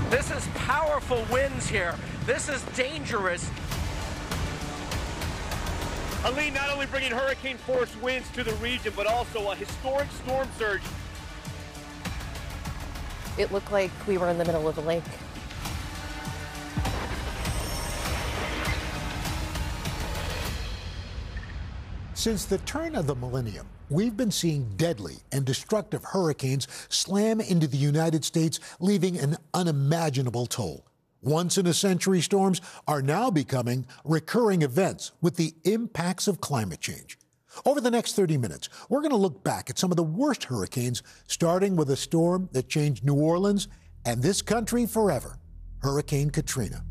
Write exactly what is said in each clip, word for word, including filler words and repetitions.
This is powerful winds here. This is dangerous. Helene not only bringing hurricane-force winds to the region, but also a historic storm surge. It looked like we were in the middle of a lake. Since the turn of the millennium, we've been seeing deadly and destructive hurricanes slam into the United States, leaving an unimaginable toll. Once-in-a-century storms are now becoming recurring events with the impacts of climate change. Over the next thirty minutes, we're going to look back at some of the worst hurricanes, starting with a storm that changed New Orleans and this country forever, Hurricane Katrina.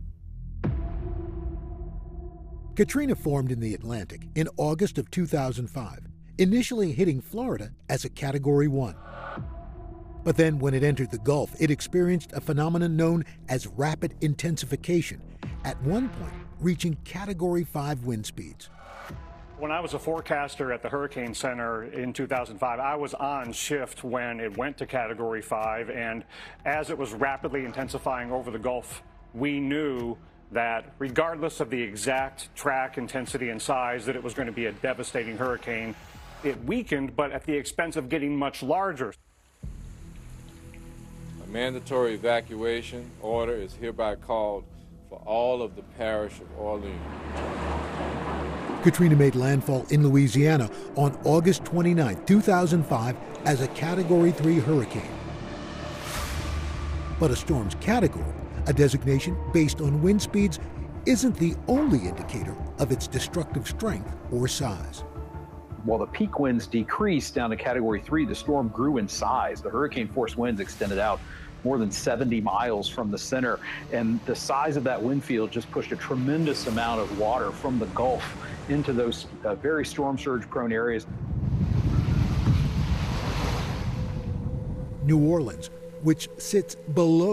Katrina formed in the Atlantic in August of two thousand five, initially hitting Florida as a Category one. But then when it entered the Gulf, it experienced a phenomenon known as rapid intensification, at one point reaching Category five wind speeds. When I was a forecaster at the Hurricane Center in two thousand five, I was on shift when it went to Category five, and as it was rapidly intensifying over the Gulf, we knew that regardless of the exact track intensity and size, that it was going to be a devastating hurricane. It weakened, but at the expense of getting much larger. A mandatory evacuation order is hereby called for all of the parish of Orleans. Katrina made landfall in Louisiana on August twenty-ninth, two thousand five, as a Category three hurricane. But a storm's category, a designation based on wind speeds, isn't the only indicator of its destructive strength or size. While the peak winds decreased down to Category three, the storm grew in size. The hurricane-force winds extended out more than seventy miles from the center, and the size of that wind field just pushed a tremendous amount of water from the Gulf into those uh, very storm surge-prone areas. New Orleans, which sits below